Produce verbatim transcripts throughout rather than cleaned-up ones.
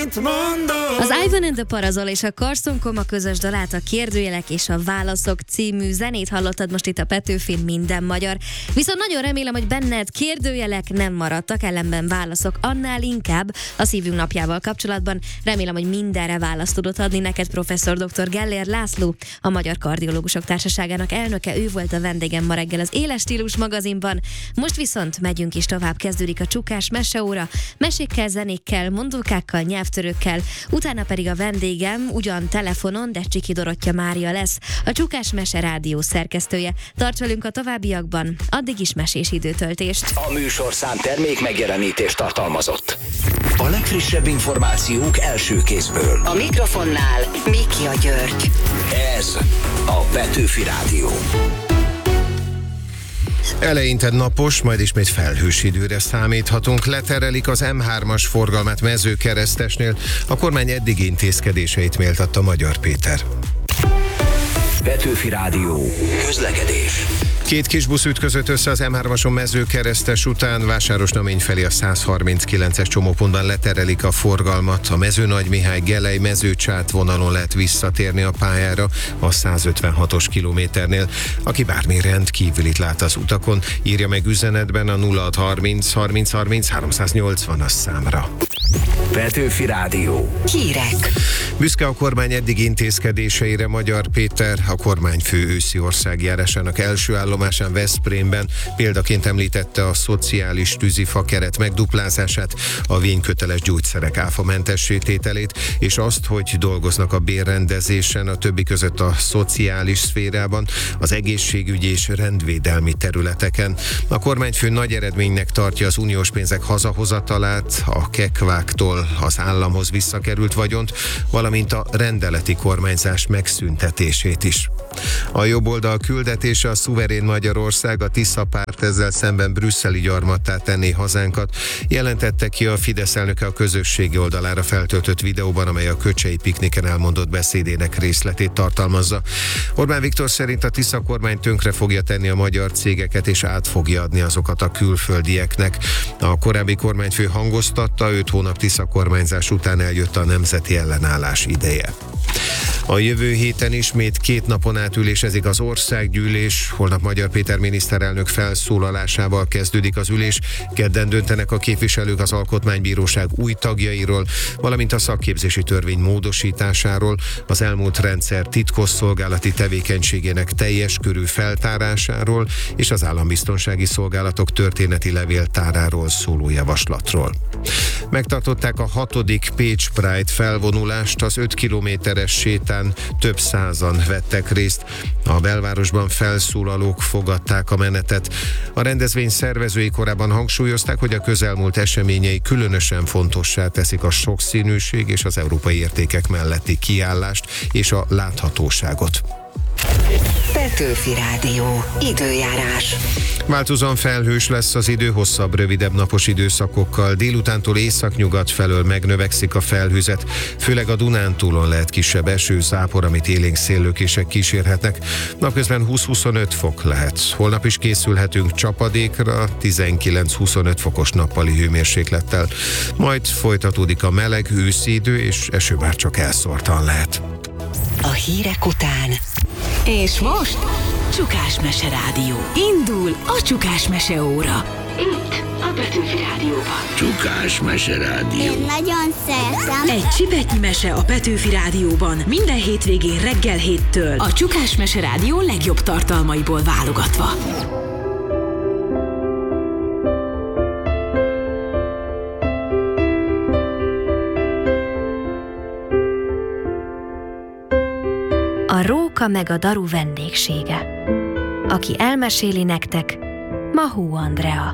mit mondod? Az Ivan and the Parazol és a Carson Koma közös dalát, a Kérdőjelek és a Válaszok című zenét hallottad most itt a Petőfin Minden Magyar. Viszont nagyon remélem, hogy benned kérdőjelek nem maradtak, ellenben válaszok, annál inkább a szívünk napjával kapcsolatban. Remélem, hogy mindenre választ tudott adni neked professzor dr. Gellér László, a Magyar Kardiológusok Társaságának elnöke. Ő volt a vendégem ma reggel az Éles Stílus magazinban. Most viszont megyünk is tovább, kezdődik a Csukás meseóra. Mesékkel, zenékkel, mondókákkal, nyelvtörőkkel, utána pedig a vendégem ugyan telefonon, de Csiki Dorottya Mária lesz, a Csukás Mese Rádió szerkesztője. Tarts velünk a továbbiakban, addig is mesés időtöltést. A műsorszám termék megjelenítést tartalmazott. A legfrissebb információk első kézből. A mikrofonnál Mikia György. Ez a Petőfi Rádió. Eleinte napos, majd ismét felhős időre számíthatunk. Leterelik az em hármas forgalmát Mezőkeresztesnél. A kormány eddigi intézkedéseit méltatta Magyar Péter. Petőfi Rádió. Közlekedés. Két kisbusz ütközött össze az em hármason Mezőkeresztes után. Vásárosnamény felé a százharminckilences csomópontban leterelik a forgalmat. A Mezőnagymihály Gelej Mezőcsát vonalon lehet visszatérni a pályára a százötvenhatos kilométernél. Aki bármi rendkívülit lát az utakon, írja meg üzenetben a nulla hatszázharminc harminc harminc háromszáznyolcvanas számra. Petőfi Rádió. Hírek. Büszke a kormány eddig intézkedéseire Magyar Péter, a kormányfő őszi országjárásának első állomásán Veszprémben példaként említette a szociális tűzifa keret megduplázását, a vényköteles gyógyszerek áfamentessé tételét, és azt, hogy dolgoznak a bérrendezésen, a többi között a szociális szférában, az egészségügyi és rendvédelmi területeken. A kormányfő nagy eredménynek tartja az uniós pénzek hazahozatalát, a kekváktól az államhoz visszakerült vagyont, valamint a rendeleti kormányzás megszüntetését is. A jobboldal küldetése a szuverén Magyarország, a Tisza párt ezzel szemben brüsszeli gyarmattá tenné hazánkat, jelentette ki a Fidesz elnöke a közösségi oldalára feltöltött videóban, amely a Köcsei pikniken elmondott beszédének részletét tartalmazza. Orbán Viktor szerint a Tisza kormány tönkre fogja tenni a magyar cégeket és át fogja adni azokat a külföldieknek. A korábbi kormányfő hangoztatta, öt hónap Tisza kormányzás után eljött a nemzeti ellenállás ideje. A jövő héten ismét két napon át ülésezik az országgyűlés. Holnap Magyar Péter miniszterelnök felszólalásával kezdődik az ülés. Kedden döntenek a képviselők az Alkotmánybíróság új tagjairól, valamint a szakképzési törvény módosításáról, az elmúlt rendszer titkosszolgálati tevékenységének teljes körű feltárásáról és az állambiztonsági szolgálatok történeti levéltáráról szóló javaslatról. Megtartották a hatodik Pécs Pride felvonulást, az öt kilométeres sétán több százan vettek részt. A belvárosban felszólalók fogadták a menetet. A rendezvény szervezői korábban hangsúlyozták, hogy a közelmúlt eseményei különösen fontossá teszik a sokszínűség és az európai értékek melletti kiállást és a láthatóságot. Petőfi Rádió. Időjárás. Változóan felhős lesz az idő, hosszabb, rövidebb napos időszakokkal. Délutántól északnyugat felől megnövekszik a felhőzet, főleg a Dunántúlon lehet kisebb eső, zápor, amit élénk széllökések kísérhetnek. Napközben húsz-huszonöt fok lehet. Holnap is készülhetünk csapadékra, tizenkilenc-huszonöt fokos nappali hőmérséklettel. Majd folytatódik a meleg őszi idő, és eső már csak elszórtan lehet. A hírek után. És most Csukás Mese Rádió. Indul a Csukás Mese óra. Itt a Petőfi Rádióban. Csukás Mese Rádió. Én nagyon szeretem. Egy csipetnyi mese a Petőfi Rádióban minden hétvégén reggel héttől. A Csukás Mese Rádió legjobb tartalmaiból válogatva. A róka meg a daru vendégsége. Aki elmeséli nektek, Mahó Andrea.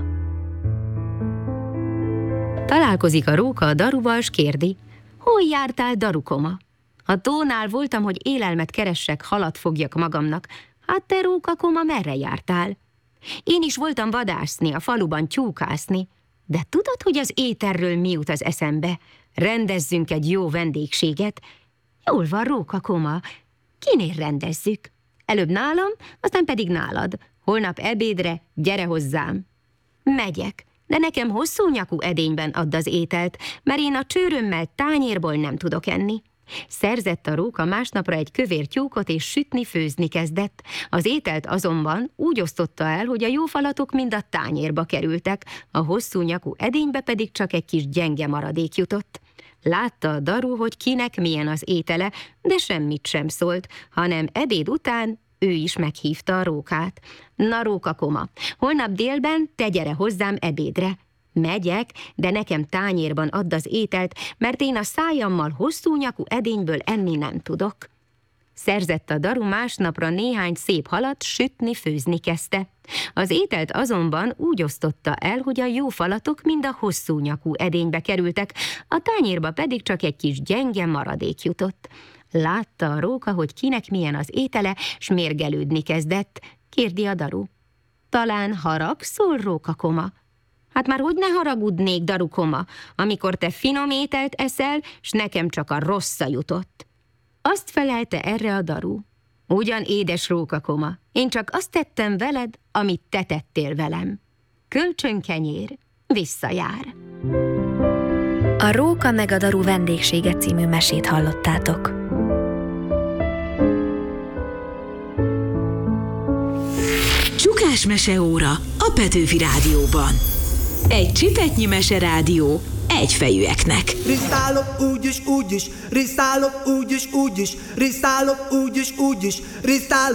Találkozik a róka a daruval, s kérdi: hol jártál, darukoma? A tónál voltam, hogy élelmet keressek, halat fogjak magamnak. Hát te, rókakoma, merre jártál? Én is voltam vadászni, a faluban tyúkászni. De tudod, hogy az éterről mi jut az eszembe? Rendezzünk egy jó vendégséget. Jól van, rókakoma. Kinél rendezzük? Előbb nálam, aztán pedig nálad. Holnap ebédre gyere hozzám. Megyek. de nekem hosszú nyakú edényben add az ételt, mert én a csőrömmel tányérból nem tudok enni. Szerzett a róka másnapra egy kövér tyúkot, és sütni-főzni kezdett. Az ételt azonban úgy osztotta el, hogy a jó falatok mind a tányérba kerültek, a hosszú nyakú edénybe pedig csak egy kis gyenge maradék jutott. Látta a daru, hogy kinek milyen az étele, de semmit sem szólt, hanem ebéd után ő is meghívta a rókát. Na, rókakoma, holnap délben te gyere hozzám ebédre. Megyek, de nekem tányérban add az ételt, mert én a szájammal hosszú nyakú edényből enni nem tudok. Szerzett a daru másnapra néhány szép halat, sütni-főzni kezdte. Az ételt azonban úgy osztotta el, hogy a jó falatok mind a hosszú nyakú edénybe kerültek, a tányérba pedig csak egy kis gyenge maradék jutott. Látta a róka, hogy kinek milyen az étele, s mérgelődni kezdett. Kérdi a daru. Talán haragszol, rókakoma? Hát már hogy ne haragudnék, darukoma, amikor te finom ételt eszel, s nekem csak a rossza jutott. Azt felelte erre a daru. Ugyan, édes rókakoma, én csak azt tettem veled, amit te tettél velem. Kölcsönkenyér visszajár. A Róka meg a daru vendégsége című mesét hallottátok. Csukás meseóra a Petőfi Rádióban. Egy csipetnyi meserádió egyfejűeknek. Riszálok úgyis, úgyis, riszálok úgyis, úgyis, riszálok úgyis, úgyis, riszálok.